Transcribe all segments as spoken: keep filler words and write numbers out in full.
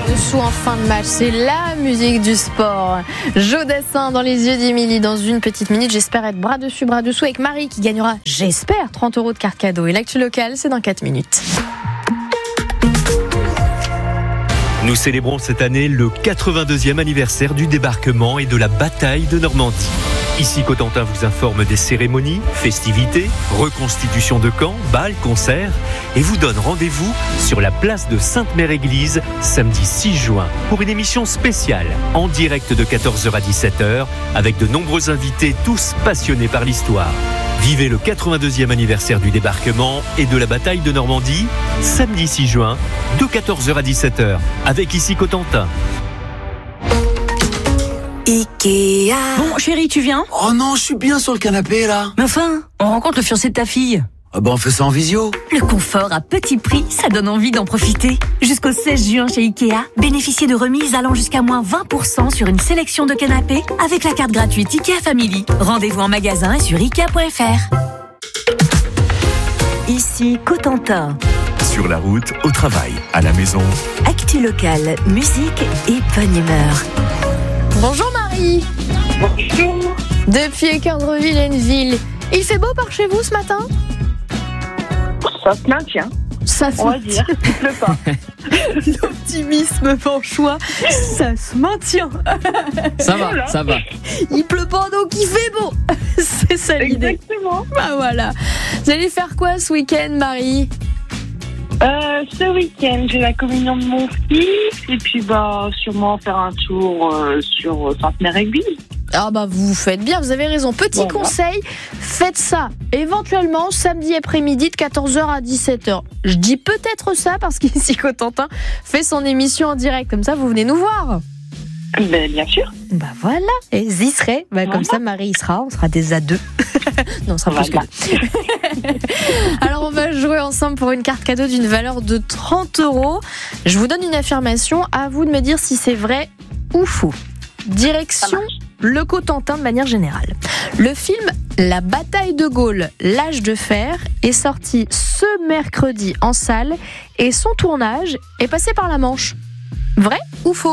Bras-dessous en fin de match, c'est la musique du sport. Jodassin dans les yeux d'Émilie dans une petite minute. J'espère être bras dessus, bras dessous avec Marie qui gagnera, j'espère, trente euros de carte cadeau. Et l'actu locale, c'est dans quatre minutes. Nous célébrons cette année le quatre-vingt-deuxième anniversaire du débarquement et de la bataille de Normandie. Ici, Cotentin vous informe des cérémonies, festivités, reconstitutions de camps, bals, concerts et vous donne rendez-vous sur la place de Sainte-Mère-Église samedi six juin pour une émission spéciale en direct de quatorze heures à dix-sept heures avec de nombreux invités tous passionnés par l'histoire. Vivez le quatre-vingt-deuxième anniversaire du débarquement et de la bataille de Normandie samedi six juin de quatorze heures à dix-sept heures avec ici Cotentin. Ikea. Bon, chérie, tu viens ? Oh non, je suis bien sur le canapé, là. Mais enfin, on rencontre le fiancé de ta fille. Ah bah on fait ça en visio. Le confort à petit prix, ça donne envie d'en profiter. Jusqu'au seize juin chez Ikea, bénéficiez de remises allant jusqu'à moins vingt pour cent sur une sélection de canapés avec la carte gratuite Ikea Family. Rendez-vous en magasin et sur ikea point f r. Ici Cotentin. Sur la route, au travail, à la maison. Actu locale, musique et bonne humeur. Bonjour Marie. Bonjour. Depuis Équeurdreville-Hainneville, il fait beau par chez vous ce matin ? Ça se maintient. Ça se On va maintient. dire, il pleut pas. L'optimisme panchois, ça se maintient. Ça va, Voilà. ça va. Il pleut pas donc il fait beau. C'est ça l'idée. Exactement. Bah voilà. Vous allez faire quoi ce week-end, Marie ? Euh, ce week-end, j'ai la communion de mon fils et puis bah sûrement faire un tour euh, sur Sainte-Mère-Église. Ah bah vous faites bien, vous avez raison. Petit Voilà. conseil, faites ça éventuellement samedi après-midi de quatorze heures à dix-sept heures. Je dis peut-être ça parce qu'ici Cotentin fait son émission en direct. Comme ça, vous venez nous voir. Ben, bien sûr. Bah voilà, et j'y serai. Bah, comme ça, Marie y sera, on sera des à deux. Non, on sera plus Voilà. que deux. Alors, on va jouer ensemble pour une carte cadeau d'une valeur de trente euros. Je vous donne une affirmation, à vous de me dire si c'est vrai ou faux. Direction le Cotentin de manière générale. Le film La bataille de Gaulle, l'âge de fer est sorti ce mercredi en salle et son tournage est passé par la Manche. Vrai ou faux ?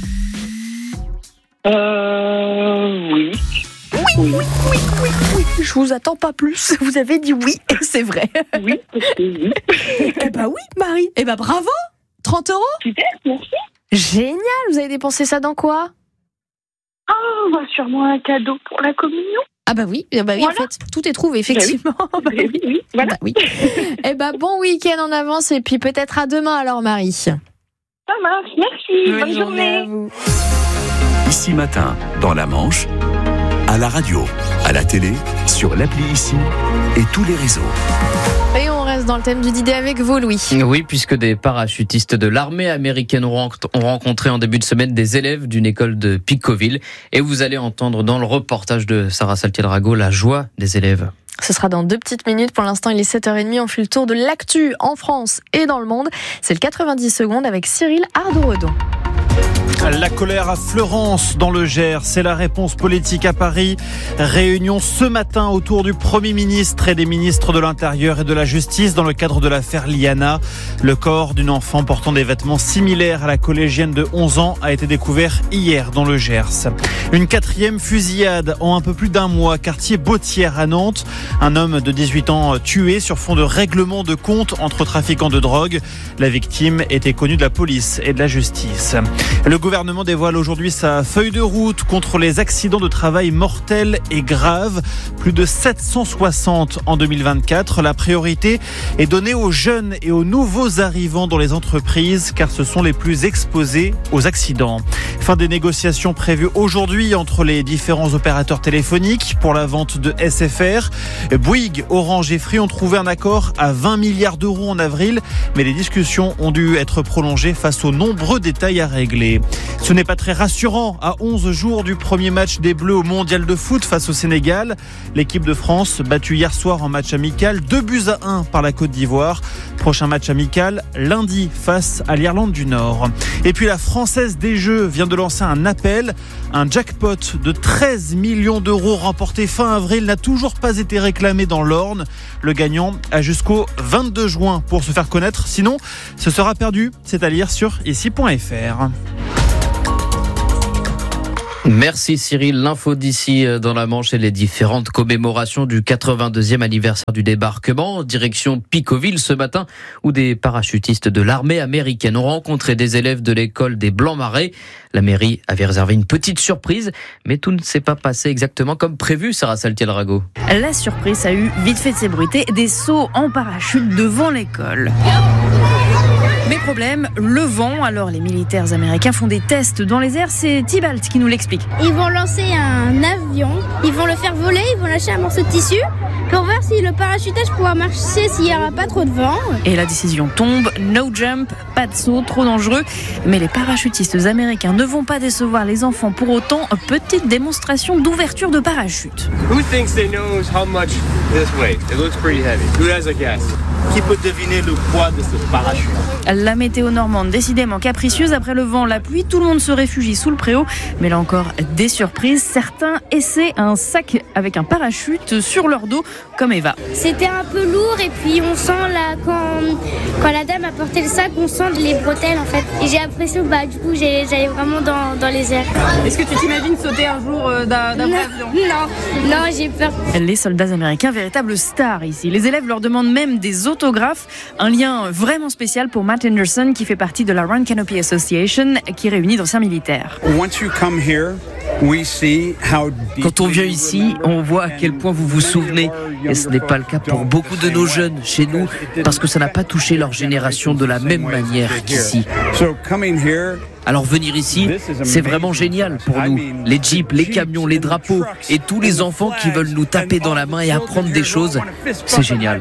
Euh, oui. Oui, oui, oui, oui, oui. Je vous attends pas plus. Vous avez dit oui et c'est vrai. Oui, parce que oui. Eh bah oui, Marie. Eh bah bravo. trente euros. Super, merci. Génial. Vous avez dépensé ça dans quoi ? Ah, bah sûrement un cadeau pour la communion. Ah bah oui, eh bah oui, Voilà. en fait, tout est trouvé, effectivement. Bah Ben oui, oui, voilà. Bah oui. Eh bah bon week-end en avance et puis peut-être à demain alors, Marie. Ça marche, merci. Bonne, journée. à vous. Ici Matin, dans la Manche, à la radio, à la télé, sur l'appli Ici et tous les réseaux. Et on reste dans le thème du dîner avec vous, Louis. Oui, puisque des parachutistes de l'armée américaine ont rencontré en début de semaine des élèves d'une école de Picoville. Et vous allez entendre dans le reportage de Sarah Saltiel-Rago la joie des élèves. Ce sera dans deux petites minutes. Pour l'instant, il est sept heures trente. On fait le tour de l'actu en France et dans le monde. C'est le quatre-vingt-dix secondes avec Cyril Ardo-Redon. La colère à Fleurance dans le Gers, c'est la réponse politique à Paris. Réunion ce matin autour du Premier ministre et des ministres de l'Intérieur et de la Justice dans le cadre de l'affaire Liana. Le corps d'une enfant portant des vêtements similaires à la collégienne de onze ans a été découvert hier dans le Gers. Une quatrième fusillade en un peu plus d'un mois, quartier Bautière à Nantes. Un homme de dix-huit ans tué sur fond de règlement de compte entre trafiquants de drogue. La victime était connue de la police et de la justice. Le gouvernement dévoile aujourd'hui sa feuille de route contre les accidents de travail mortels et graves. Plus de sept cent soixante en deux mille vingt-quatre. La priorité est donnée aux jeunes et aux nouveaux arrivants dans les entreprises car ce sont les plus exposés aux accidents. Fin des négociations prévues aujourd'hui entre les différents opérateurs téléphoniques pour la vente de S F R. Bouygues, Orange et Free ont trouvé un accord à vingt milliards d'euros en avril, mais les discussions ont dû être prolongées face aux nombreux détails à régler. Ce n'est pas très rassurant à onze jours du premier match des Bleus au Mondial de foot face au Sénégal. L'équipe de France battue hier soir en match amical, deux buts à un par la Côte d'Ivoire. Prochain match amical lundi face à l'Irlande du Nord. Et puis la Française des Jeux vient de lancer un appel. Un jackpot de treize millions d'euros remporté fin avril n'a toujours pas été réclamé dans l'Orne. Le gagnant a jusqu'au vingt-deux juin pour se faire connaître. Sinon, ce sera perdu. C'est à lire sur ici point f r. Merci Cyril. L'info d'ici dans la Manche et les différentes commémorations du quatre-vingt-deuxième anniversaire du débarquement, direction Picoville ce matin, où des parachutistes de l'armée américaine ont rencontré des élèves de l'école des Blancs-Marais. La mairie avait réservé une petite surprise, mais tout ne s'est pas passé exactement comme prévu, Sarah Saltiel-Rago. La surprise a eu vite fait de s'ébruiter, des sauts en parachute devant l'école. Mais problème, le vent. Alors les militaires américains font des tests dans les airs. C'est Tibalt qui nous l'explique. Ils vont lancer un avion, ils vont le faire voler, ils vont lâcher un morceau de tissu pour voir si le parachutage pourra marcher s'il n'y aura pas trop de vent. Et la décision tombe, no jump, pas de saut, trop dangereux. Mais les parachutistes américains ne vont pas décevoir les enfants pour autant. Petite démonstration d'ouverture de parachute. Who thinks they knows how much this weighs? It looks pretty heavy. Who has a guess? Qui peut deviner le poids de ce parachute? La météo normande, décidément capricieuse. Après le vent, la pluie, tout le monde se réfugie sous le préau. Mais là encore, des surprises. Certains essaient un sac avec un parachute sur leur dos, comme Eva. C'était un peu lourd et puis on sent là, quand, quand la dame a porté le sac, on sent les bretelles en fait. Et j'ai l'impression bah, du coup j'ai, j'allais vraiment dans, dans les airs. Est-ce que tu t'imagines sauter un jour euh, d'un, d'un non, avion? Non, non, j'ai peur. Les soldats américains, véritables stars ici. Les élèves leur demandent même des autographes. Un lien vraiment spécial pour Matt Anderson qui fait partie de la Run Canopy Association qui réunit d'anciens militaires. Quand on vient ici, on voit à quel point vous vous souvenez. Et ce n'est pas le cas pour beaucoup de nos jeunes chez nous, parce que ça n'a pas touché leur génération de la même manière qu'ici. Alors venir ici, c'est vraiment génial pour nous. Les jeeps, les camions, les drapeaux et tous les enfants qui veulent nous taper dans la main et apprendre des choses, c'est génial.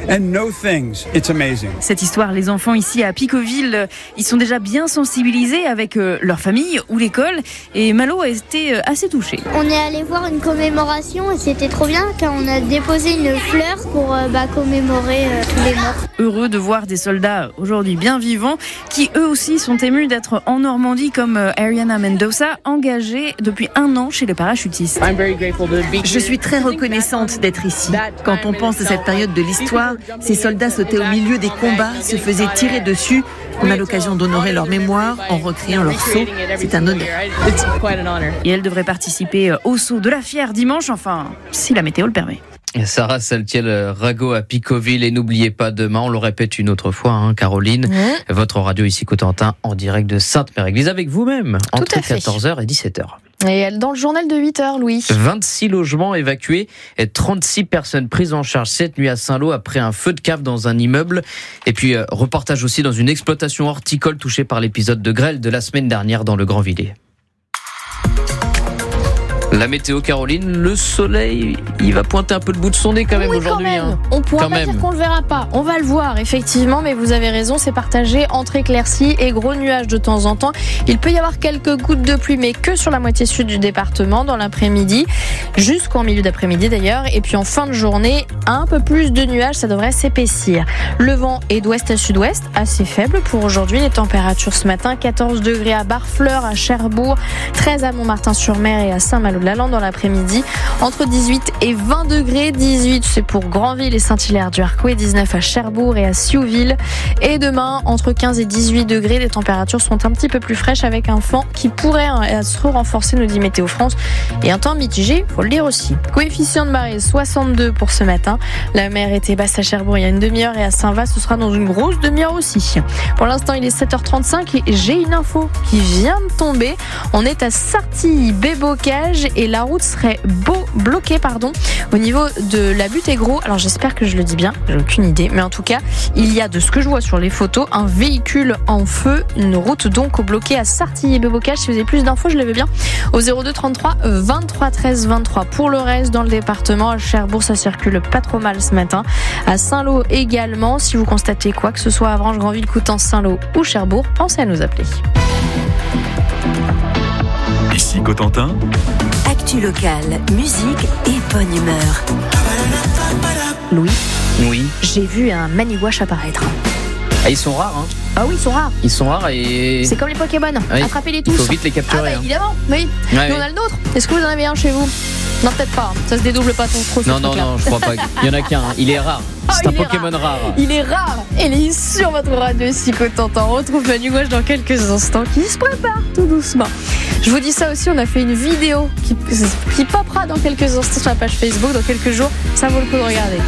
Cette histoire, les enfants ici à Picoville, ils sont déjà bien sensibilisés avec leur famille ou l'école. Et Malo a été assez touché. On est allé voir une commémoration et c'était trop bien car on a déposé une fleur pour bah, commémorer euh, tous les morts. Heureux de voir des soldats aujourd'hui bien vivants qui eux aussi sont émus d'être en Normandie comme Ariana Mendoza, engagée depuis un an chez les parachutistes. Je suis très reconnaissante d'être ici. Quand on pense à cette période de l'histoire, ces soldats sautaient au milieu des combats, se faisaient tirer dessus. On a l'occasion d'honorer leur mémoire en recréant leur saut. C'est un honneur. Et elle devrait participer au saut de la Fière dimanche, enfin, si la météo le permet. Sarah Saltiel-Rago à Picoville. Et n'oubliez pas, demain, on le répète une autre fois, hein, Caroline, mmh. votre radio ici Cotentin en direct de Sainte-Mère-Église avec vous-même, entre quatorze heures et dix-sept heures. Et dans le journal de huit heures, Louis. vingt-six logements évacués et trente-six personnes prises en charge cette nuit à Saint-Lô après un feu de cave dans un immeuble. Et puis, euh, reportage aussi dans une exploitation horticole touchée par l'épisode de grêle de la semaine dernière dans le Grand-Villiers. La météo, Caroline, le soleil, il va pointer un peu le bout de son nez quand même oui, aujourd'hui. Quand même. Hein. On pourra quand pas même. dire qu'on le verra pas. On va le voir, effectivement, mais vous avez raison, c'est partagé entre éclaircies et gros nuages de temps en temps. Il peut y avoir quelques gouttes de pluie, mais que sur la moitié sud du département dans l'après-midi, jusqu'en milieu d'après-midi d'ailleurs. Et puis en fin de journée, un peu plus de nuages, ça devrait s'épaissir. Le vent est d'ouest à sud-ouest, assez faible pour aujourd'hui. Les températures ce matin, quatorze degrés à Barfleur, à Cherbourg, treize à Montmartin-sur-Mer et à Saint-Malo-de-la-Lande dans l'après-midi. Entre dix-huit et vingt degrés, dix-huit c'est pour Granville et Saint-Hilaire-du-Harcouët, dix-neuf à Cherbourg et à Siouville. Et demain, entre quinze et dix-huit degrés, les températures sont un petit peu plus fraîches avec un vent qui pourrait se renforcer, nous dit Météo France. Et un temps mitigé, faut le dire aussi. Coefficient de marée soixante-deux pour ce matin. La mer était basse à Cherbourg il y a une demi-heure et à Saint-Vaast, ce sera dans une grosse demi-heure aussi. Pour l'instant, il est sept heures trente-cinq et j'ai une info qui vient de tomber. On est à Sartilly-Bébocage et la route serait beau, bloquée pardon, au niveau de la butte Aigros. Alors j'espère que je le dis bien, j'ai aucune idée, mais en tout cas, il y a de ce que je vois sur les photos un véhicule en feu, une route donc bloquée à Sartilly-Bébocage. Si vous avez plus d'infos, je le veux bien au zéro deux trente-trois vingt-trois treize vingt-trois. Pour le reste, dans le département, à Cherbourg, ça circule pas trop mal ce matin. À Saint-Lô également. Si vous constatez quoi que ce soit à Avranches, Granville, Coutances, Saint-Lô ou Cherbourg, pensez à nous appeler. Ici Cotentin. Actu locale, musique et bonne humeur. Louis, Oui. j'ai vu un Maniwash apparaître. Ah, ils sont rares, hein. Ah oui, ils sont rares. Ils sont rares et. C'est comme les Pokémon. Oui. Attrapez-les Il tous. faut vite les Ah capturer. bah hein. évidemment, oui. Ouais, Nous oui. on a le nôtre. Est-ce que vous en avez un chez vous? Non, peut-être pas. Ça se dédouble pas trop. trop ce Non, non, truc-là. non, je crois pas. Il y en a qu'un. hein. Il est rare. Ah, C'est un il est Pokémon rare. Il est rare. Il est sur votre radio si Cotentin. On retrouve Maniwash dans quelques instants qui se prépare tout doucement. Je vous dis ça aussi, on a fait une vidéo qui, qui popera dans quelques instants sur la page Facebook, dans quelques jours. Ça vaut le coup de regarder.